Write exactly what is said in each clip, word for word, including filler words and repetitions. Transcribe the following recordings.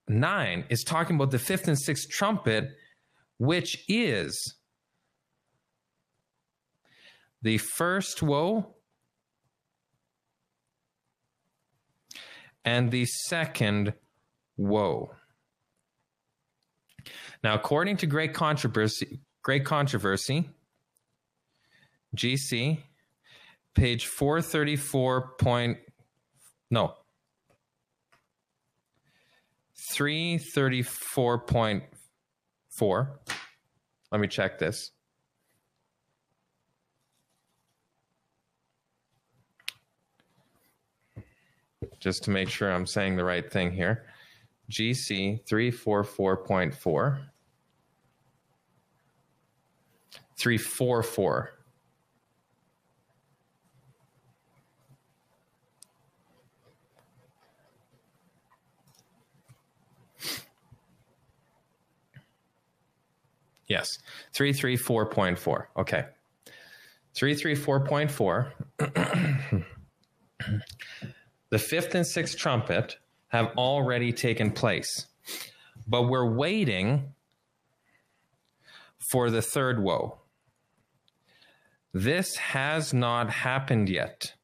nine is talking about the fifth and sixth trumpet, which is the first woe and the second woe. Now, according to Great Controversy, Great Controversy, G C, page four thirty-four point, no, three thirty-four point four. Let me check this. Just to make sure I'm saying the right thing here. G C three forty-four point four. three forty-four. Yes, three thirty-four point four. Okay. three thirty-four point four. The fifth and sixth trumpet have already taken place, but we're waiting for the third woe. This has not happened yet.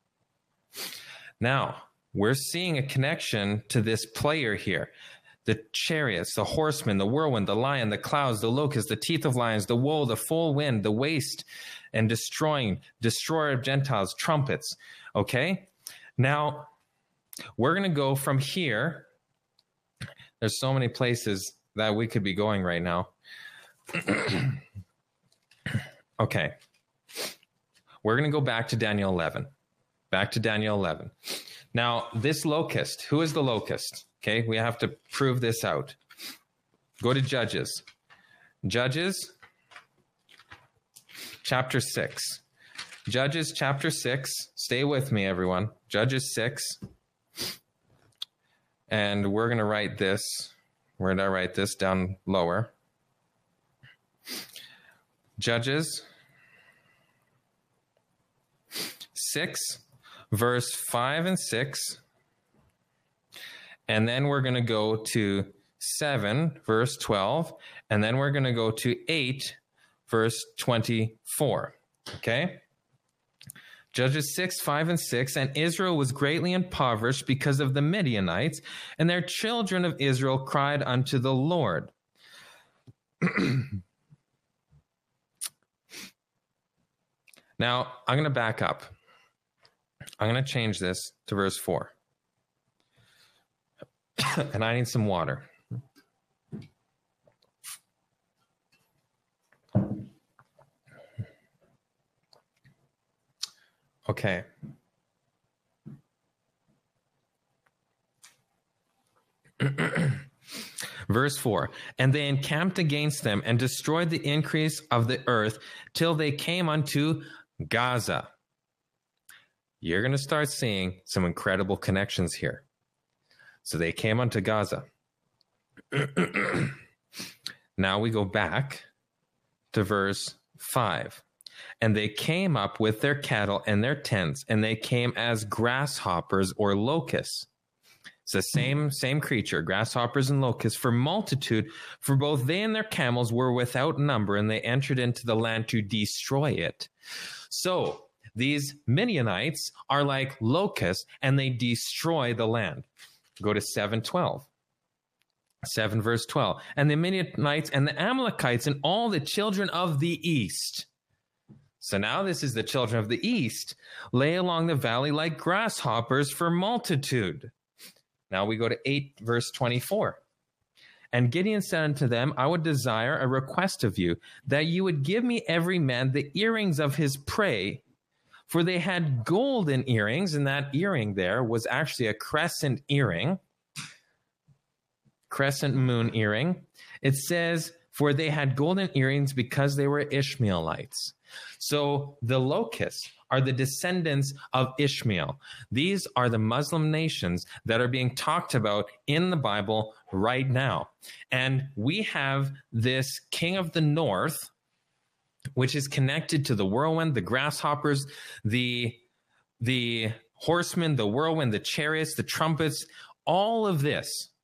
Now, we're seeing a connection to this player here. The chariots, the horsemen, the whirlwind, the lion, the clouds, the locust, the teeth of lions, the woe, the full wind, the waste, and destroying, destroyer of Gentiles, trumpets. Okay? Now, we're going to go from here. There's so many places that we could be going right now. Okay. We're going to go back to Daniel eleven. Back to Daniel eleven. Now, this locust, who is the locust? Okay, we have to prove this out. Go to Judges. Judges, chapter six. Judges, chapter six. Stay with me, everyone. Judges six. And we're going to write this. Where did I write this? Down lower. Judges six, verse five and six. And then we're going to go to seven, verse twelve. And then we're going to go to eight, verse twenty-four. Okay? Judges six, five, and six. And Israel was greatly impoverished because of the Midianites, and their children of Israel cried unto the Lord. Now, I'm going to back up. I'm going to change this to verse four. And I need some water. Okay. Verse four, and they encamped against them and destroyed the increase of the earth till they came unto Gaza. You're going to start seeing some incredible connections here. So they came unto Gaza. Now we go back to verse five. And they came up with their cattle and their tents, and they came as grasshoppers or locusts. It's the same, same creature, grasshoppers and locusts, for multitude, for both they and their camels were without number, and they entered into the land to destroy it. So these Midianites are like locusts, and they destroy the land. Go to seven twelve. seven verse twelve. And the Midianites and the Amalekites and all the children of the east. So now this is the children of the east, lay along the valley like grasshoppers for multitude. Now we go to eight verse twenty-four. And Gideon said unto them, I would desire a request of you, that you would give me every man the earrings of his prey. For they had golden earrings, and that earring there was actually a crescent earring. Crescent moon earring. It says, for they had golden earrings because they were Ishmaelites. So the locusts are the descendants of Ishmael. These are the Muslim nations that are being talked about in the Bible right now. And we have this king of the north, which is connected to the whirlwind, the grasshoppers, the, the horsemen, the whirlwind, the chariots, the trumpets, all of this